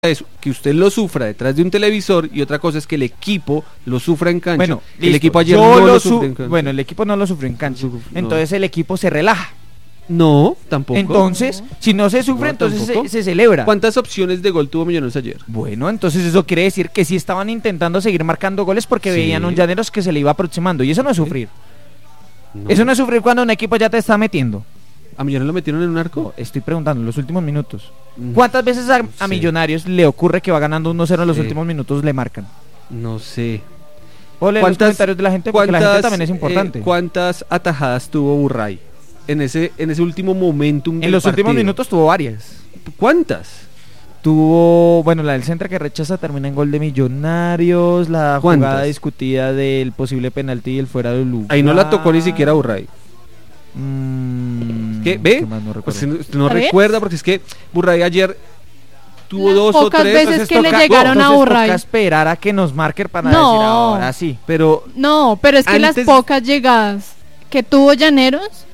es que usted lo sufra detrás de un televisor y otra cosa es que el equipo lo sufra en cancha. Bueno, el listo. equipo ayer Yo no lo sufrió en cancha. Bueno, el equipo no lo sufrió en cancha. No. Entonces el equipo se relaja. No, tampoco. Entonces, si no se sufre, No, entonces tampoco. se celebra. ¿Cuántas opciones de gol tuvo Millonarios ayer? Bueno, entonces eso quiere decir que sí estaban intentando seguir marcando goles porque Sí. veían un Llaneros que se le iba aproximando. Y eso no es sufrir. No. Eso no es sufrir cuando un equipo ya te está metiendo. ¿A Millonarios lo metieron en un arco? No, estoy preguntando, en los últimos minutos. Mm, ¿Cuántas veces a no sé. Millonarios le ocurre que va ganando 1-0 en los Sí. últimos minutos le marcan? No sé. O leer los comentarios de la gente porque la gente también es importante. ¿Cuántas atajadas tuvo Burray en ese último momentum En del los últimos partido? minutos tuvo varias. ¿Cuántas? Tuvo, bueno, la del centro que rechaza termina en gol de Millonarios, la ¿Cuántas? jugada discutida del posible penalti y el fuera de lugar. Ahí no la tocó ni siquiera Burray. ¿Qué? ¿Ve? ¿Qué más no recuerdo? Pues usted no ¿Tres? recuerda porque es que Burray ayer tuvo Las dos o pocas tres. veces Entonces que le toca- llegaron a entonces Burray. toca esperar a que nos marquen para No. decir ahora sí. Pero No, pero es que las Antes- pocas llegadas que tuvo Llaneros